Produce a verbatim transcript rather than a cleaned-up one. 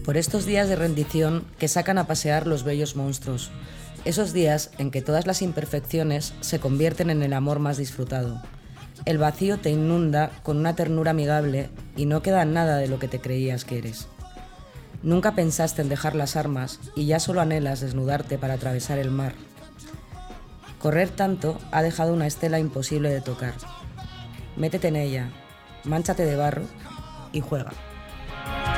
por estos días de rendición que sacan a pasear los bellos monstruos, esos días en que todas las imperfecciones se convierten en el amor más disfrutado. El vacío te inunda con una ternura amigable y no queda nada de lo que te creías que eres. Nunca pensaste en dejar las armas y ya solo anhelas desnudarte para atravesar el mar. Correr tanto ha dejado una estela imposible de tocar. Métete en ella, mánchate de barro y juega.